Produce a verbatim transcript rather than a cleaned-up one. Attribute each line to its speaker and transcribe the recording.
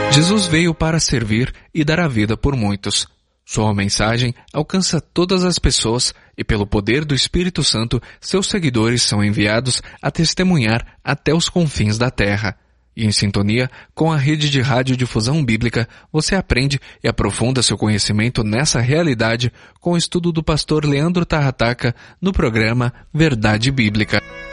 Speaker 1: Jesus veio para servir e dar a vida por muitos. Sua mensagem alcança todas as pessoas e, pelo poder do Espírito Santo, seus seguidores são enviados a testemunhar até os confins da terra. E em sintonia com a rede de radiodifusão bíblica, você aprende e aprofunda seu conhecimento nessa realidade com o estudo do pastor Leandro Tarrataca no programa Verdade Bíblica.